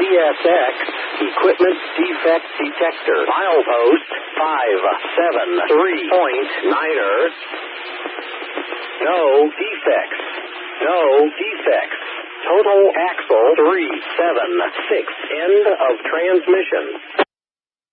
CSX Equipment Defect Detector. Milepost 573.9er. No defects. No defects. Total axle 376. End of transmission.